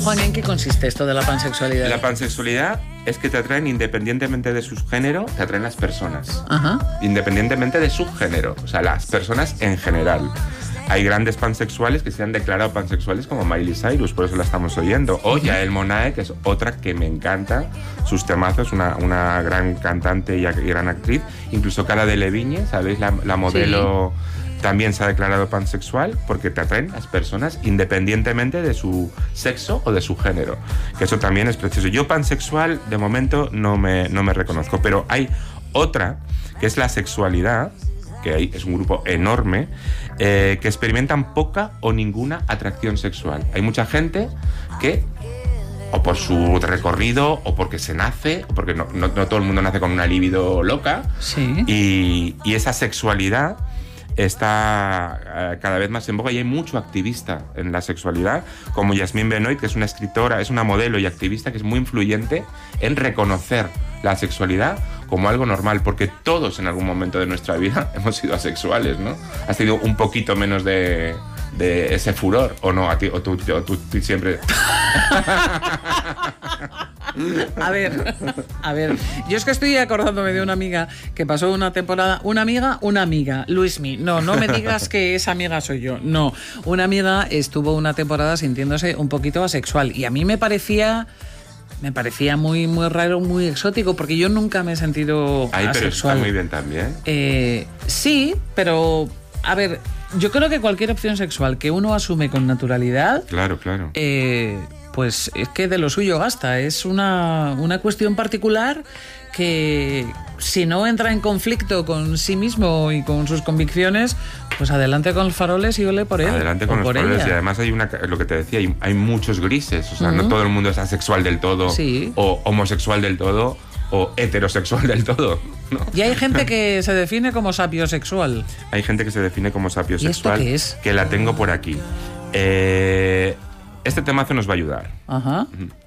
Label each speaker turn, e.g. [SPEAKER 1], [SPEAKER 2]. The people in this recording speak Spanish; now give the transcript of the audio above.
[SPEAKER 1] Juan, ¿en qué consiste esto de la pansexualidad?
[SPEAKER 2] La pansexualidad es que te atraen independientemente de su género, te atraen las personas.
[SPEAKER 1] Ajá.
[SPEAKER 2] Independientemente de su género, o sea, las personas en general. Hay grandes pansexuales que se han declarado pansexuales como Miley Cyrus, por eso la estamos oyendo. O Yael Monae, que es otra que me encanta, sus temazos, una gran cantante y gran actriz. Incluso Cara Delevingne, ¿sabéis? La modelo... Sí. También se ha declarado pansexual porque te atraen las personas independientemente de su sexo o de su género. Que eso también es precioso. Yo pansexual, de momento, no me reconozco. Pero hay otra, que es la sexualidad, que es un grupo enorme, que experimentan poca o ninguna atracción sexual. Hay mucha gente que, o por su recorrido, o porque se nace, o porque no todo el mundo nace con una libido loca,
[SPEAKER 1] sí.
[SPEAKER 2] y esa sexualidad está cada vez más en boga y hay mucho activista en la sexualidad, como Yasmine Benoit, que es una escritora, es una modelo y activista que es muy influyente en reconocer la sexualidad como algo normal, porque todos en algún momento de nuestra vida hemos sido asexuales, ¿no? Has tenido un poquito menos de ese furor, ¿o no? ¿O tú siempre...?
[SPEAKER 1] A ver, yo es que estoy acordándome de una amiga que pasó una temporada, una amiga, Luismi, no me digas que esa amiga soy yo, no, una amiga estuvo una temporada sintiéndose un poquito asexual y a mí me parecía muy, muy raro, muy exótico, porque yo nunca me he sentido asexual.
[SPEAKER 2] Pero está muy bien también.
[SPEAKER 1] Sí, pero, a ver, yo creo que cualquier opción sexual que uno asume con naturalidad...
[SPEAKER 2] Claro.
[SPEAKER 1] Pues es que de lo suyo gasta. Es una cuestión particular que, si no entra en conflicto con sí mismo y con sus convicciones, pues adelante con los faroles y ole por él.
[SPEAKER 2] Adelante con los faroles. Y además hay lo que te decía, hay muchos grises. O sea, no todo el mundo es asexual del todo,
[SPEAKER 1] sí,
[SPEAKER 2] o homosexual del todo, o heterosexual del todo, ¿no?
[SPEAKER 1] Y hay gente que se define como sapiosexual.
[SPEAKER 2] Hay gente que se define como sapiosexual.
[SPEAKER 1] ¿Y esto qué es?
[SPEAKER 2] Que la tengo por aquí. Este temazo nos va a ayudar.
[SPEAKER 1] Ajá.